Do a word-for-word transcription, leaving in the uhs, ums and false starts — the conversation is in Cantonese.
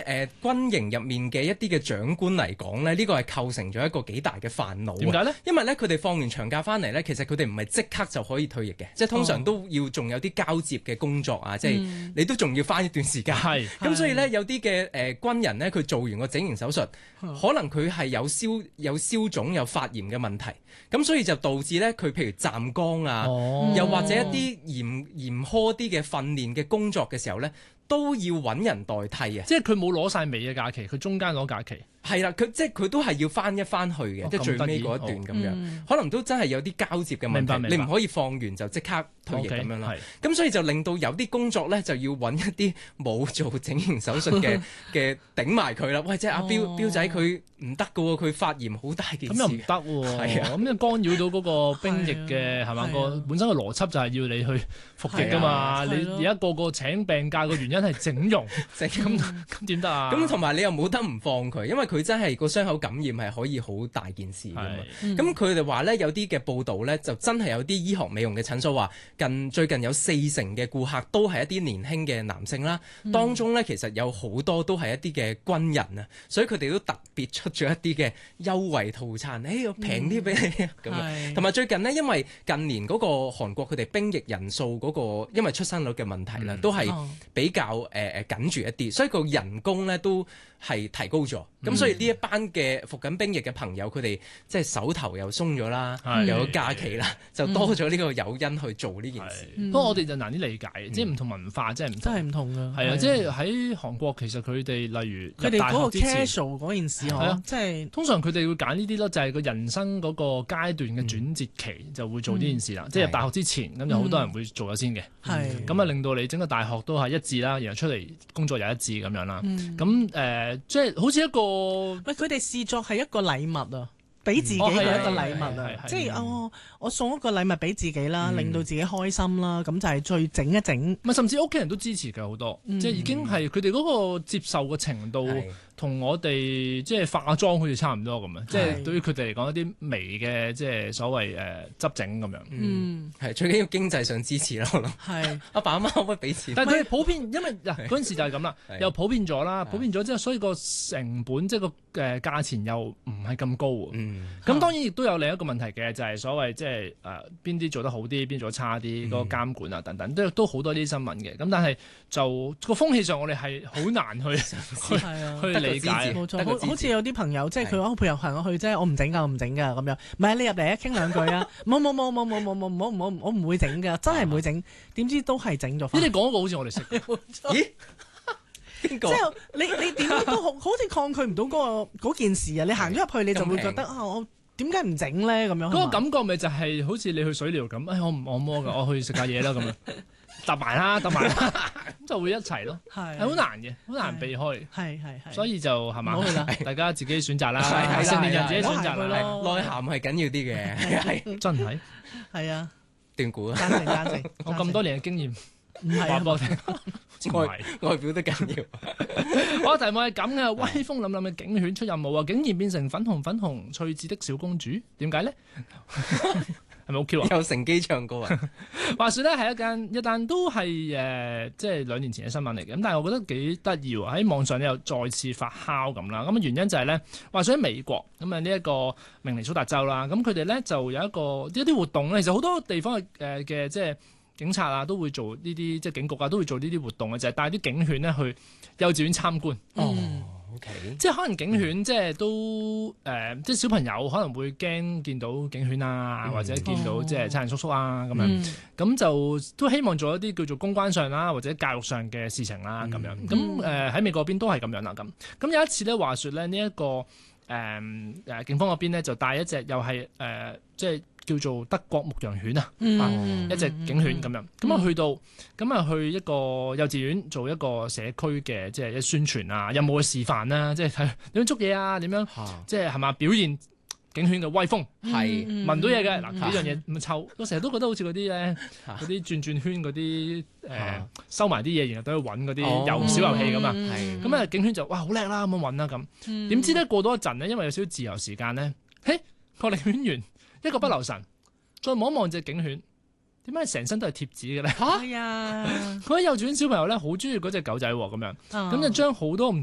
誒軍營入面嘅一啲嘅長官嚟講咧，呢個係構成咗一個幾大嘅煩惱。 點解咧？ 因為咧佢哋放完長假翻嚟咧，其實佢哋唔係即刻就可以退役嘅，即係通常都要仲有啲交接嘅工作啊，即係你都仲要翻一段時間。係咁，所以咧有啲嘅誒軍人咧，佢做完個整形手術，可能佢係有消有消腫有發炎嘅問題，咁所以就導致咧佢譬如站崗啊， 哦、 又或者一啲嚴嚴苛啲嘅訓練嘅工作嘅時候咧，都要揾人代替啊！ 即係佢冇攞晒尾嘅假期，佢中間攞假期。 係啦，佢即係佢都係要翻一翻去嘅，即係、哦、最尾嗰一段咁樣，嗯、可能都真係有啲交接嘅問題，你唔可以放完就即刻退役咁樣啦。咁、okay, 所以就令到有啲工作咧就要揾一啲冇做整形手術嘅嘅頂埋佢啦。喂，即係阿彪、哦、彪仔佢唔得㗎喎，佢發炎好大件事。咁又唔得喎，係啊，咁就干擾到嗰個兵役嘅係嘛？個本身嘅邏輯就係要你去服役㗎嘛。你而家個個請病假嘅原因係整容，咁咁點得啊？咁同埋你又冇得唔放佢，因為佢真係個傷口感染係可以好大件事㗎嘛。咁佢哋話咧有啲嘅報道咧就真係有啲醫學美容嘅診所話近最近有四成嘅顧客都係一啲年輕嘅男性啦，嗯、當中咧其實有好多都係一啲嘅軍人啊，所以佢哋都特別出咗一啲嘅優惠套餐，誒、欸、我平啲俾你咁樣。同埋最近呢，因為近年嗰個韓國佢哋兵役人數嗰、嗰個因為出生率嘅問題啦，嗯、都係比較誒誒緊住一啲，所以個人工咧都係提高咗。咁、嗯、所以呢一班嘅服緊兵役嘅朋友，佢哋即係手頭又鬆咗啦，又有假期啦，就多咗呢個誘因去做呢件事。 不過、嗯、我哋就難啲理解，嗯、即係唔同文化真係唔真係唔同㗎。係啊，即係喺韓國其實佢哋例如佢哋嗰個 casual 嗰件事，係啊，即係通常佢哋會揀呢啲咯，就係個人生嗰個階段嘅轉折期就會做呢件事啦。嗯、即係入大學之前，咁就好多人會做咗先嘅。係咁啊，令到你整個大學都係一致啦，然後出嚟工作又一致咁樣啦。咁誒、嗯呃，即係好似一個喂，佢哋視作係一個禮物啊，俾自己嘅一個禮物啊，即係哦，我送一個禮物俾自己啦，嗯、令到自己開心啦，咁就係最整一整。唔係，甚至屋企人都支持嘅好多，嗯、即係已經係佢哋嗰個接受嘅程度。同我哋即係化妝好似差唔多咁啊！即係對於佢哋嚟講一啲微嘅即係所謂誒、呃、執整咁樣。嗯，係最緊要經濟上支持咯，我諗。係阿爸阿媽可唔可以俾錢？但係佢哋普遍，因為嗱嗰陣時就係咁啦，又普遍咗啦，普遍咗之後，所以個成本即係個誒價錢又唔係咁高喎。嗯。咁當然亦都有另一個問題嘅，就係、是、所謂即係誒邊啲做得好啲，邊做得差啲，嗰、嗯、個監管啊等等，都都好多啲新聞嘅。咁但係就個風氣上，我哋係好難去去去。理解冇錯，好好似有啲朋友即係佢話配合行我去啫，我唔整㗎，我唔整㗎咁樣。唔係你入嚟啊，傾兩句啊，冇冇冇冇冇冇冇冇冇，我唔會整㗎，真係唔會整。點知都係整咗。咦？你講個好似我哋識。咦？邊個？即係你你點都好好似抗拒唔到嗰個嗰件事啊！你行咗入去你就會覺得啊，我點解唔整咧？咁樣嗰個感覺咪就係好似你去水療咁，誒我唔按摩㗎，我去食下嘢啦咁樣。搭埋啦，搭埋啦，咁就會一齊咯。係，係好難嘅，好難避開。係係係，所以就係嘛，大家自己選擇啦，成年人自己選擇啦。內涵係緊要啲嘅，係真係。係啊，斷估啊，贊成贊成。我咁多年嘅經驗，唔係話俾我聽，外外表都緊要。我題目係咁嘅，威風凜凜嘅警犬出任務啊，竟然變成粉紅粉紅趣致的小公主，點解咧？係咪好 Q 啊？有乘機唱歌啊！話說咧，係一間一單都係誒、呃，即係兩年前嘅新聞嚟嘅。咁但係我覺得幾得意喎，喺網上咧又再次發酵咁啦。咁原因就係咧，話說喺美國咁啊呢一個明尼蘇達州啦，咁佢哋咧就有一個一啲活動咧，其實好多地方嘅誒嘅即係警察啊都會做呢啲，即係警局啊都會做呢啲活動嘅，就係、是、帶啲警犬咧去幼稚園參觀。哦。Okay. 即係可能警犬即係都誒、呃，即係小朋友可能會驚見到警犬啊，嗯、或者見到即係差人叔叔啊咁樣，咁、嗯、就都希望做一啲叫做公關上啦，或者教育上嘅事情啦咁、嗯、樣。咁誒喺美國嗰邊都係咁樣啦。咁咁有一次咧，話說咧呢一個誒誒、呃、警方嗰邊咧就帶一隻又係誒、呃、即係。叫做德國牧羊犬啊，嗯、啊一隻警犬咁樣，咁啊、嗯、去到，咁啊去一個幼稚園做一個社區嘅即係一宣傳啊，有冇去示範啦，即係睇點樣捉嘢啊，點樣、啊、即係係嘛表現警犬嘅威風，係聞、嗯、到嘢嘅嗱呢樣嘢咁臭，我成日都覺得好似嗰啲咧嗰啲轉轉圈嗰啲誒收埋啲嘢，然後都去揾嗰啲遊小遊戲咁啊，咁啊、嗯、警犬就哇好叻啦咁樣揾啦咁，點、嗯、知咧過多一陣咧，因為有少少自由時間咧，嘿個領犬員。一個不留神，再望一望隻警犬，點解成身都係貼紙嘅咧？嚇！係啊！嗰啲幼稚園小朋友咧，好中意嗰隻狗仔喎，咁樣，咁就將好多唔同